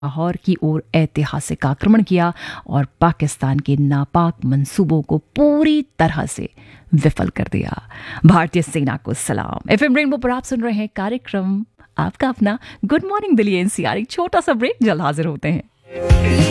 लाहौर की ओर ऐतिहासिक आक्रमण किया और पाकिस्तान के नापाक मंसूबों को पूरी तरह से विफल कर दिया। भारतीय सेना को सलाम। एफएम रेनबो पर आप सुन रहे हैं कार्यक्रम आपका अपना गुड मॉर्निंग दिल्ली एनसीआर। एक छोटा सा ब्रेक, जल्द हाजिर होते हैं।